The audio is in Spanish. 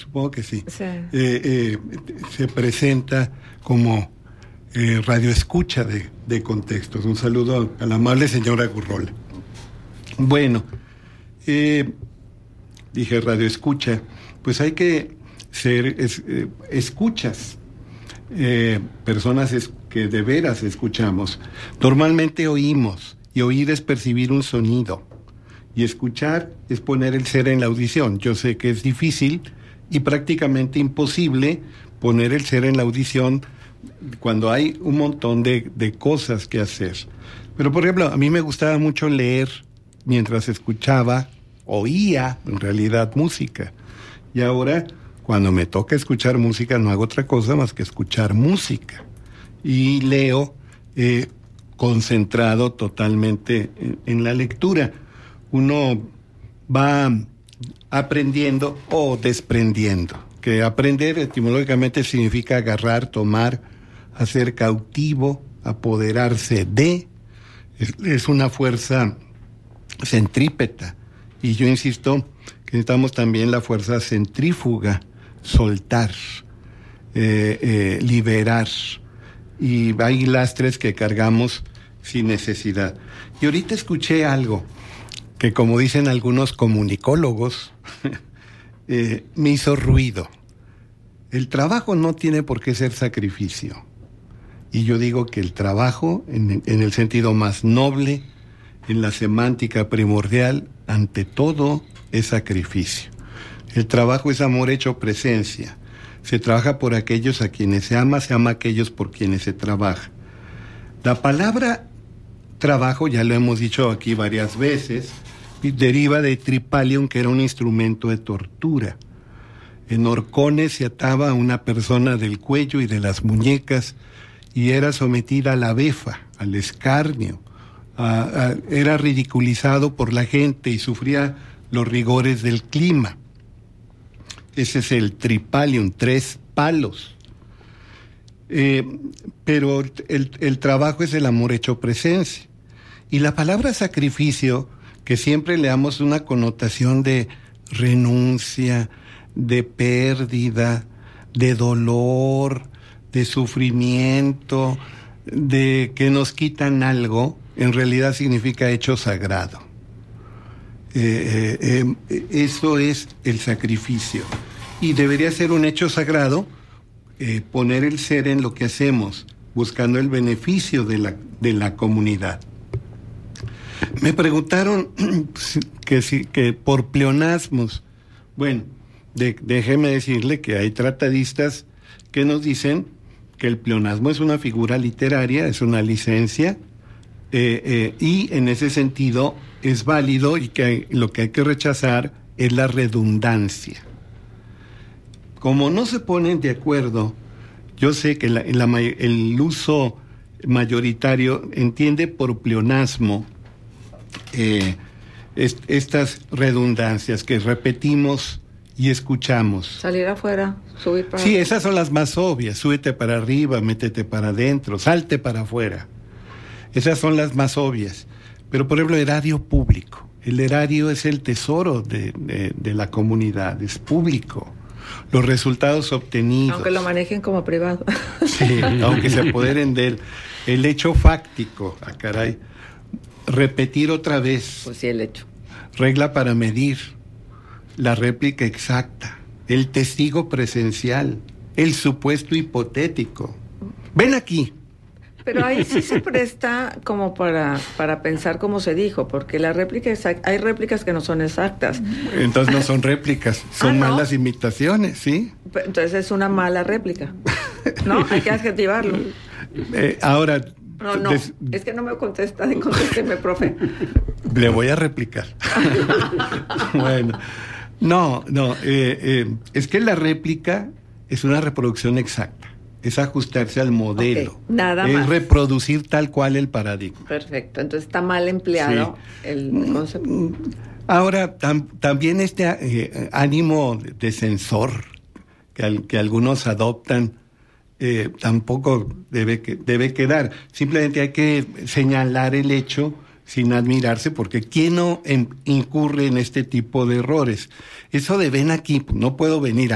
supongo que sí. Sí. Se presenta como radioescucha de Contextos. Un saludo a la amable señora Gurrola. Bueno, dije radioescucha, pues hay que ser escuchas, personas que de veras escuchamos. Normalmente oímos, y oír es percibir un sonido, y escuchar es poner el ser en la audición. Yo sé que es difícil y prácticamente imposible poner el ser en la audición cuando hay un montón de cosas que hacer. Pero, por ejemplo, a mí me gustaba mucho leer mientras oía en realidad música. Y ahora, cuando me toca escuchar música, no hago otra cosa más que escuchar música. Y leo concentrado totalmente en la lectura. Uno va aprendiendo o desprendiendo. Que aprender etimológicamente significa agarrar, tomar, hacer cautivo, apoderarse de. Es una fuerza centrípeta. Y yo insisto que necesitamos también la fuerza centrífuga, soltar, liberar. Y hay lastres que cargamos sin necesidad. Y ahorita escuché algo que, como dicen algunos comunicólogos, me hizo ruido. El trabajo no tiene por qué ser sacrificio. Y yo digo que el trabajo, en el sentido más noble, en la semántica primordial, ante todo, es sacrificio. El trabajo es amor hecho presencia. Se trabaja por aquellos a quienes se ama a aquellos por quienes se trabaja. La palabra trabajo, ya lo hemos dicho aquí varias veces, deriva de tripalium, que era un instrumento de tortura. En horcones se ataba a una persona del cuello y de las muñecas y era sometida a la befa, al escarnio. Era ridiculizado por la gente y sufría los rigores del clima. Ese es el tripalium, 3 palos. Pero el trabajo es el amor hecho presencia. Y la palabra sacrificio, que siempre le damos una connotación de renuncia, de pérdida, de dolor, de sufrimiento, de que nos quitan algo, en realidad significa hecho sagrado. Eso es el sacrificio. Y debería ser un hecho sagrado poner el ser en lo que hacemos, buscando el beneficio de la comunidad. Me preguntaron que por pleonasmos. Bueno, déjeme decirle que hay tratadistas que nos dicen que el pleonasmo es una figura literaria, es una licencia, y en ese sentido es válido, y que lo que hay que rechazar es la redundancia. Como no se ponen de acuerdo, yo sé que el uso mayoritario entiende por pleonasmo estas redundancias que repetimos y escuchamos. Salir afuera, subir para... Sí, esas son las más obvias. Súbete para arriba, métete para adentro, salte para afuera. Esas son las más obvias. Pero, por ejemplo, erario público. El erario es el tesoro de la comunidad, es público. Los resultados obtenidos... Aunque lo manejen como privado. Sí, aunque se apoderen de él. El hecho fáctico, caray. Repetir otra vez. Pues sí, el hecho. Regla para medir. La réplica exacta. El testigo presencial. El supuesto hipotético. Ven aquí. Pero ahí sí se presta como para pensar cómo se dijo, porque la réplica hay réplicas que no son exactas. Entonces no son réplicas, son ¿no? malas imitaciones, ¿sí? Entonces es una mala réplica, ¿no? Hay que adjetivarlo. Ahora... No, es que no me contesta, contésteme, profe. Le voy a replicar. Bueno, no, es que la réplica es una reproducción exacta. Es ajustarse al modelo. Okay, nada más. Es reproducir tal cual el paradigma. Perfecto, entonces está mal empleado el concepto. Ahora, también este ánimo de censor que algunos adoptan, tampoco debe quedar. Simplemente hay que señalar el hecho sin admirarse, porque ¿quién no incurre en este tipo de errores? Eso de ven aquí, no puedo venir.